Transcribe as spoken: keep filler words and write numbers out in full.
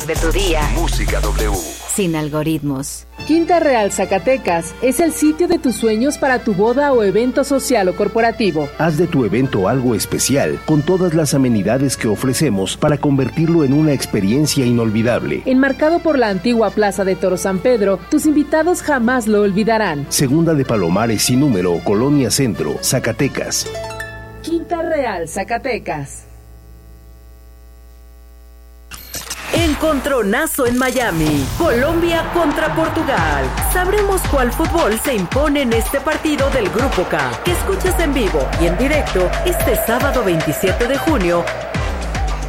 De tu día. Música W. Sin algoritmos. Quinta Real Zacatecas es el sitio de tus sueños para tu boda o evento social o corporativo. Haz de tu evento algo especial con todas las amenidades que ofrecemos para convertirlo en una experiencia inolvidable. Enmarcado por la antigua Plaza de Toro San Pedro, tus invitados jamás lo olvidarán. Segunda de Palomares sin número, Colonia Centro, Zacatecas. Quinta Real Zacatecas. Encontronazo en Miami. Colombia contra Portugal. Sabremos cuál fútbol se impone en este partido del Grupo K, que escuchas en vivo y en directo este sábado veintisiete de junio